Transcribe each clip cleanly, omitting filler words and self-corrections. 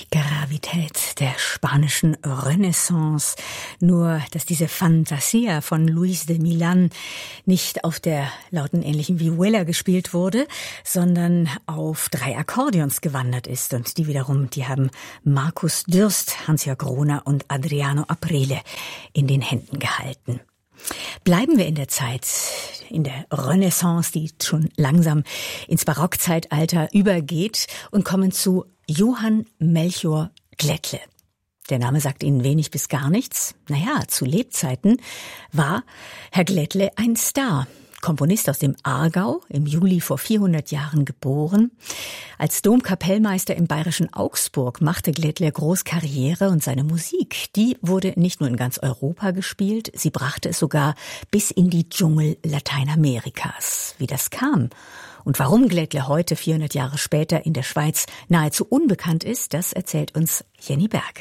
Gravität der spanischen Renaissance. Nur, dass diese Fantasia von Luis de Millán nicht auf der lautenähnlichen Vihuela gespielt wurde, sondern auf 3 Akkordeons gewandert ist. Und die wiederum, die haben Markus Dürst, Hans-Jörg Groner und Adriano Aprile in den Händen gehalten. Bleiben wir in der Zeit, in der Renaissance, die schon langsam ins Barockzeitalter übergeht, und kommen zu Johann Melchior Glättle. Der Name sagt Ihnen wenig bis gar nichts. Naja, zu Lebzeiten war Herr Glättle ein Star. Komponist aus dem Aargau, im Juli vor 400 Jahren geboren. Als Domkapellmeister im bayerischen Augsburg machte Glättle groß Karriere, und seine Musik, die wurde nicht nur in ganz Europa gespielt, sie brachte es sogar bis in die Dschungel Lateinamerikas. Wie das kam und warum Glättle heute, 400 Jahre später, in der Schweiz nahezu unbekannt ist, das erzählt uns Jenny Berg.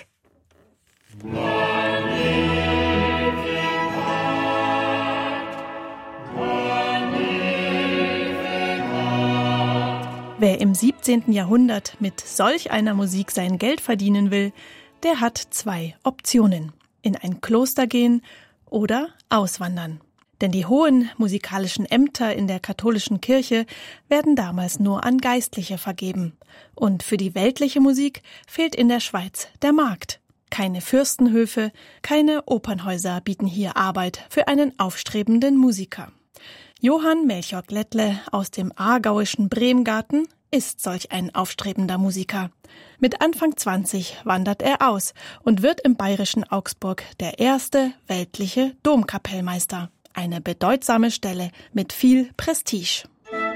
Wer im 17. Jahrhundert mit solch einer Musik sein Geld verdienen will, der hat 2 Optionen: in ein Kloster gehen oder auswandern. Denn die hohen musikalischen Ämter in der katholischen Kirche werden damals nur an Geistliche vergeben. Und für die weltliche Musik fehlt in der Schweiz der Markt. Keine Fürstenhöfe, keine Opernhäuser bieten hier Arbeit für einen aufstrebenden Musiker. Johann Melchior Glättle aus dem aargauischen Bremgarten ist solch ein aufstrebender Musiker. Mit Anfang 20 wandert er aus und wird im bayerischen Augsburg der erste weltliche Domkapellmeister. Eine bedeutsame Stelle mit viel Prestige.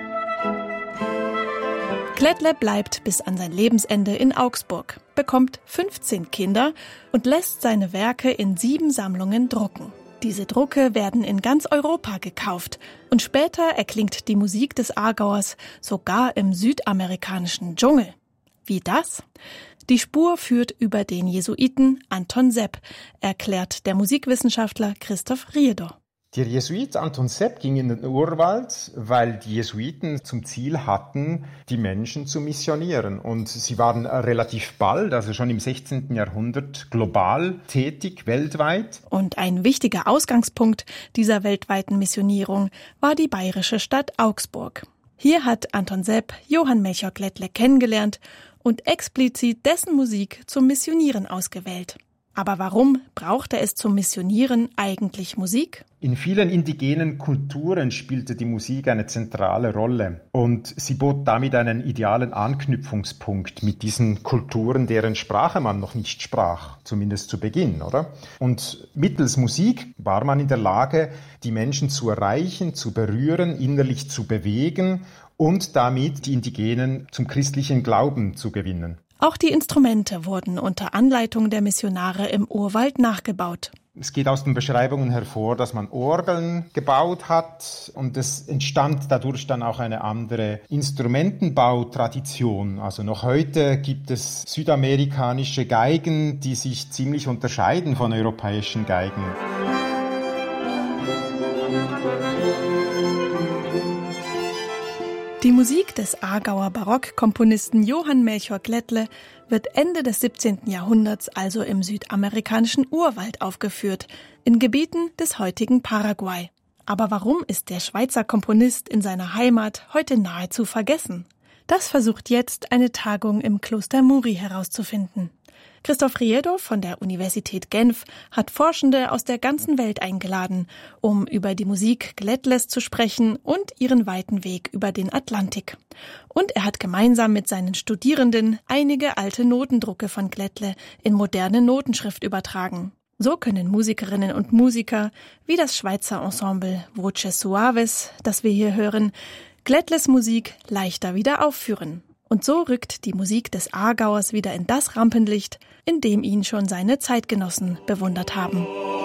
Glättle bleibt bis an sein Lebensende in Augsburg, bekommt 15 Kinder und lässt seine Werke in 7 Sammlungen drucken. Diese Drucke werden in ganz Europa gekauft, und später erklingt die Musik des Aargauers sogar im südamerikanischen Dschungel. Wie das? Die Spur führt über den Jesuiten Anton Sepp, erklärt der Musikwissenschaftler Christoph Riedo. Der Jesuit Anton Sepp ging in den Urwald, weil die Jesuiten zum Ziel hatten, die Menschen zu missionieren. Und sie waren relativ bald, also schon im 16. Jahrhundert, global tätig, weltweit. Und ein wichtiger Ausgangspunkt dieser weltweiten Missionierung war die bayerische Stadt Augsburg. Hier hat Anton Sepp Johann Melchior Glättle kennengelernt und explizit dessen Musik zum Missionieren ausgewählt. Aber warum brauchte es zum Missionieren eigentlich Musik? In vielen indigenen Kulturen spielte die Musik eine zentrale Rolle, und sie bot damit einen idealen Anknüpfungspunkt mit diesen Kulturen, deren Sprache man noch nicht sprach, zumindest zu Beginn, oder? Und mittels Musik war man in der Lage, die Menschen zu erreichen, zu berühren, innerlich zu bewegen und damit die Indigenen zum christlichen Glauben zu gewinnen. Auch die Instrumente wurden unter Anleitung der Missionare im Urwald nachgebaut. Es geht aus den Beschreibungen hervor, dass man Orgeln gebaut hat, und es entstand dadurch dann auch eine andere Instrumentenbautradition. Also noch heute gibt es südamerikanische Geigen, die sich ziemlich unterscheiden von europäischen Geigen. Die Musik des Aargauer Barockkomponisten Johann Melchior Glättle wird Ende des 17. Jahrhunderts also im südamerikanischen Urwald aufgeführt, in Gebieten des heutigen Paraguay. Aber warum ist der Schweizer Komponist in seiner Heimat heute nahezu vergessen? Das versucht jetzt eine Tagung im Kloster Muri herauszufinden. Christoph Riedo von der Universität Genf hat Forschende aus der ganzen Welt eingeladen, um über die Musik Glättles zu sprechen und ihren weiten Weg über den Atlantik. Und er hat gemeinsam mit seinen Studierenden einige alte Notendrucke von Glättle in moderne Notenschrift übertragen. So können Musikerinnen und Musiker wie das Schweizer Ensemble Voces Suaves, das wir hier hören, Glättles Musik leichter wieder aufführen. Und so rückt die Musik des Aargauers wieder in das Rampenlicht, in dem ihn schon seine Zeitgenossen bewundert haben.